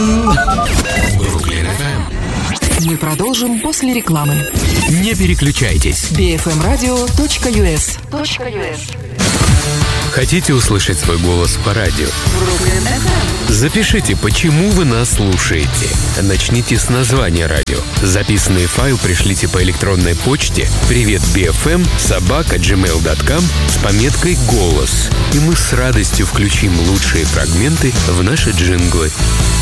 Бруклин FM. Мы продолжим после рекламы. Не переключайтесь. bfmradio.us. Хотите услышать свой голос по радио? Запишите, почему вы нас слушаете. Начните с названия радио. Записанный файл пришлите по электронной почте privetbfm@gmail.com с пометкой «Голос». И мы с радостью включим лучшие фрагменты в наши джинглы.